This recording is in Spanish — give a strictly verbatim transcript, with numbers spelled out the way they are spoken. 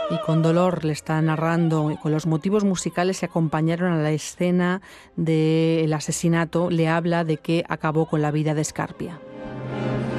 Y con dolor le está narrando, con los motivos musicales que acompañaron a la escena del asesinato, le habla de que acabó con la vida de Scarpia.